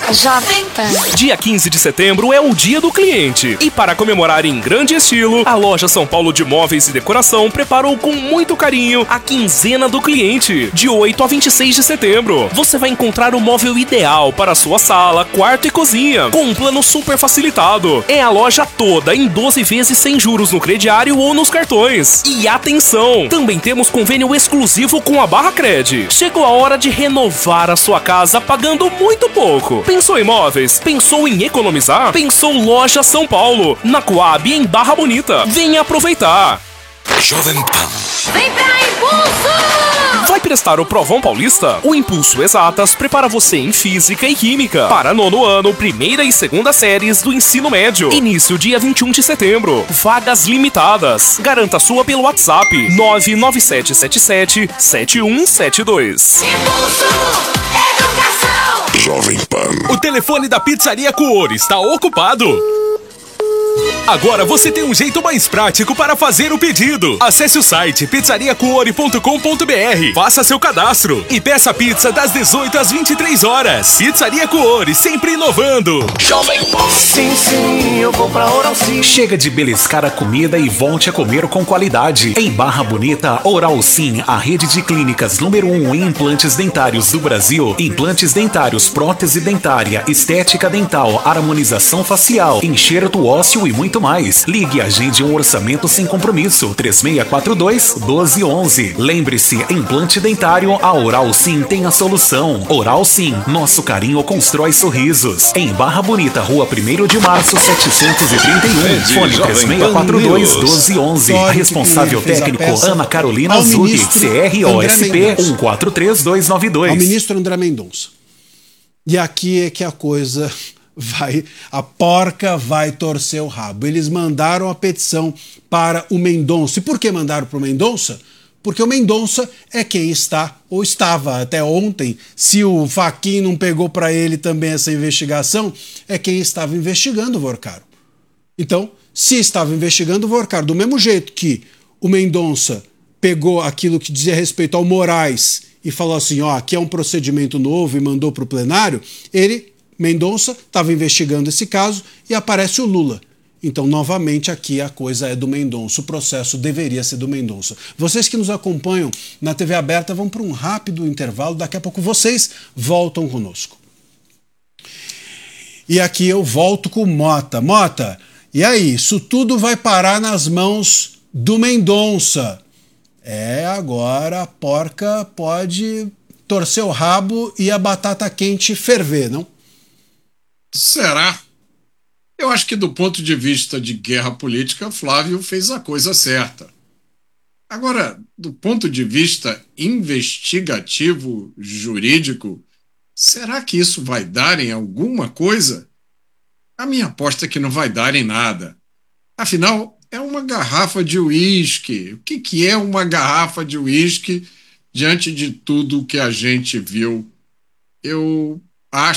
Jovem Pan. Dia 15 de setembro é o Dia do Cliente. E para comemorar em grande estilo, a loja São Paulo de Móveis e Decoração preparou com muito carinho a Quinzena do Cliente. De 8 a 26 de setembro, você vai encontrar o móvel ideal para sua sala, quarto e cozinha, com um plano super facilitado. É a loja toda em 12 vezes sem juros no crediário ou nos cartões. E atenção, também temos convênio exclusivo com a Barracred. Chegou a hora de renovar a sua casa pagando muito pouco. Pensou em móveis? Pensou em economizar? Pensou Loja São Paulo, na Coab em Barra Bonita. Venha aproveitar. Jovem Pan. Vem pra Impulso! Vai prestar o Provão Paulista? O Impulso Exatas prepara você em Física e Química para nono ano, primeira e segunda séries do ensino médio. Início dia 21 de setembro. Vagas limitadas. Garanta sua pelo WhatsApp 99777-7172. Impulso! Educação! Jovem Pan. O telefone da Pizzaria Cuore está ocupado. Agora você tem um jeito mais prático para fazer o pedido. Acesse o site pizzariacuore.com.br, faça seu cadastro e peça pizza das 18 às 23 horas. Pizzaria Cuore, sempre inovando. Jovem Pan. Sim, eu vou pra Oral Sim. Chega de beliscar a comida e volte a comer com qualidade. Em Barra Bonita, Oral Sim, a rede de clínicas número 1 em implantes dentários do Brasil. Implantes dentários, prótese dentária, estética dental, harmonização facial, enxerto ósseo e muito mais. Ligue e agende um orçamento sem compromisso. 3642-1211. Lembre-se, implante dentário, a Oral Sim tem a solução. Oral Sim, nosso carinho constrói sorrisos. Em Barra Bonita, Rua 1º de Março, 731. Fone 3642-1211. Responsável técnico Ana Carolina Zuri. CROSP 143292. Ao ministro André Mendonça. E aqui é que a coisa a porca vai torcer o rabo. Eles mandaram a petição para o Mendonça. E por que mandaram para o Mendonça? Porque o Mendonça é quem está, ou estava até ontem, se o Fachin não pegou para ele também essa investigação, é quem estava investigando o Vorcaro. Então, se estava investigando o Vorcaro, do mesmo jeito que o Mendonça pegou aquilo que dizia respeito ao Moraes e falou assim, ó, aqui é um procedimento novo e mandou para o plenário, Mendonça estava investigando esse caso e aparece o Lula. Então, novamente, aqui a coisa é do Mendonça. O processo deveria ser do Mendonça. Vocês que nos acompanham na TV aberta vão para um rápido intervalo. Daqui a pouco vocês voltam conosco. E aqui eu volto com o Mota. Mota, e aí? Isso tudo vai parar nas mãos do Mendonça. Agora a porca pode torcer o rabo e a batata quente ferver, não? Será? Eu acho que do ponto de vista de guerra política, Flávio fez a coisa certa. Agora, do ponto de vista investigativo, jurídico, será que isso vai dar em alguma coisa? A minha aposta é que não vai dar em nada. Afinal, é uma garrafa de uísque. O que é uma garrafa de uísque diante de tudo que a gente viu? Eu